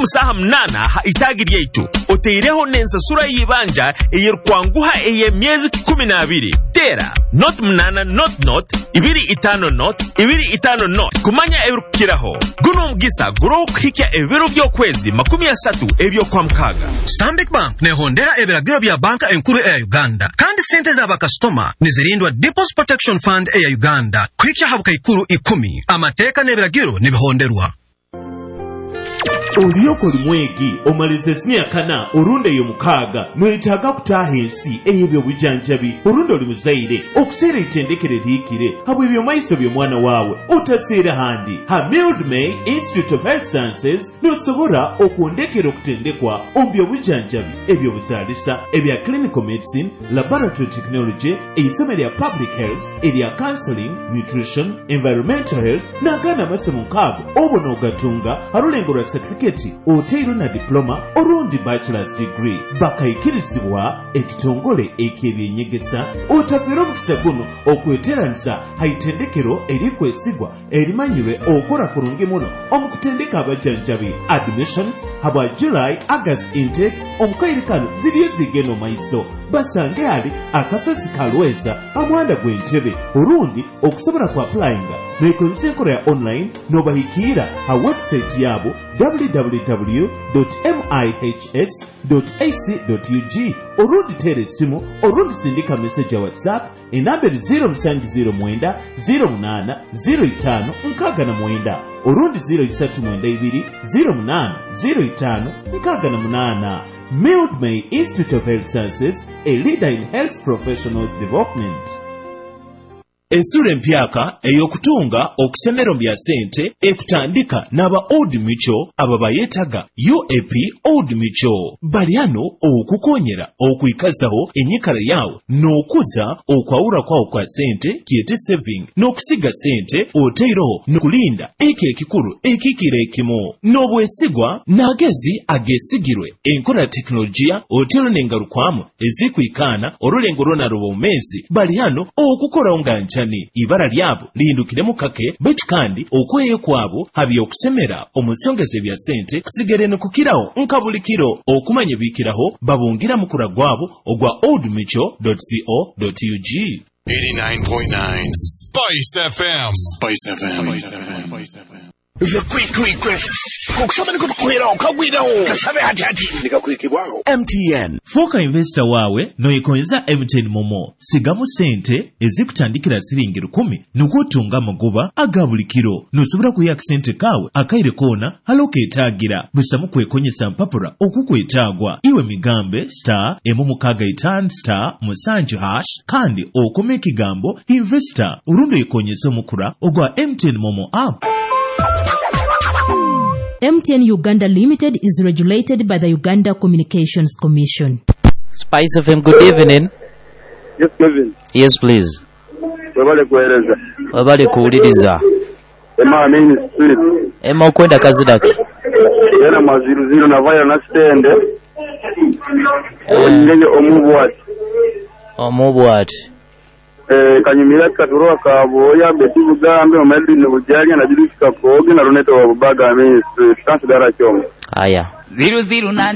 musaha mnana ha itagi ryaitu oteireho nensasura yibanja eyirkwanguha eyemyezi 12 tera not mnana not ibiri itano not kumanya ebirukiraho guno mugisa guro kuhikya ebiro byokwezi 30 ebyo kwa mkaga. Stanbic Bank nehondera ebiragiro bya banka enkuru ya Uganda kandi sente za bakastoma nizirindwa Deposit Protection Fund ya Uganda kuhikya habuka ikuru 10 amateka n'ebiragiro nibihonderwa. Oliyoko limwegi omalize simyakana orunde yo mukaga mwetaga kutaha ensi eyebyo bujanjabi orunde oli muzaire okuseera itendekere liikire habwe ebyo maiso byo mwana waawe otaseera handi ha Mildmay Institute of Health Sciences nosobora okundekera okutendekwa ombyo bujanjabi ebyo buzaalisa ebya clinical medicine, laboratory technology, eisome lya public health, erya counseling, nutrition, environmental health n'agana amasomo nkaago obona ogatunga halulengo lwa certificate oteiro na diploma orundi bachelor's degree bakayikirizibwa ekitongole ekebyenyegesa otafera omukisa guno okweteranisa haitendekero erikwesigwa erimanyirwe okora kurungi muno omukutendeka abajanjabi. Admissions habwa July August intake omukairikano ziriyo zigeno maiso basange ali akasozi kalweza amwanda gw'entebe orundi okusobora ku applyinga nekozesa enkola ya online nobahikira ha website yabo www.mihs.ac.ug orundi tere simu orundi sindika message ya WhatsApp enamberi 0709 08 05 69 orundi 0392 08 05 68. Mildmay Institute of Health Sciences, a leader in health professionals development. Ensura empyaka eyokutunga okusemero bya sente ekutandika n'aba Old Mutual ababa yetaga UAP Old Mutual baliano okukonyera okwikazaho enyikala yawo n'okuza okwawura kwawo kwa sente kiyete saving n'okusiga sente oteiroho n'okulinda eke ekikuru ekikira ekimo n'obwesigwa n'agezi agesigirwe enkola teknolojia otero n'engalukwamu ezikwikana olulengo lwonaroba omezi baliano okukora onganja ibara lyabo lihindukiremu kake beti kandi okweyo kwabo habi okusemera omusongeze bya sente kusigere nokukiraho nkabulikiro okumanye bikiraho babungira mukura gwabo ogwa oldmutual.co.ug. 89.9 Spice FM. MTN Foka investor wawe noyekonyeza MTN Momo sigamu sente ezikutandikira siringi 10 nukutunga magoba agabulikiro nosobora kuya sente kawe akaire kona haloketagira busamu kwekonyesa mpapura okukwetagwa iwe migambe star emukaga itan star musanju hash kandi okome kigambo investor urundo yekonyesa mukura ogwa MTN Momo app. MTN Uganda Limited is regulated by the Uganda Communications Commission. Spice FM, good evening. Yes, Kevin. Yes, please. Wabale kuuliriza. Emma nini spirit. Emma ukwenda kazi daki. Yana maziru na na stand. Ngenge omubwati. Kanyumira katuroa kaboya betibugambe omedi ne bujali na jidusika koge na runeto wa bubaga amini stansi dara chomo. Aya. 009